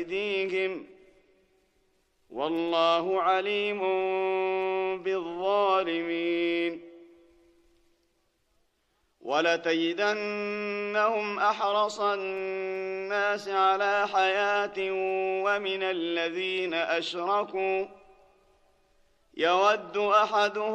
أيديهم والله عليم بالظالمين ولتجدنهم أحرص الناس على حياة ومن الذين أشركوا يود أحدهم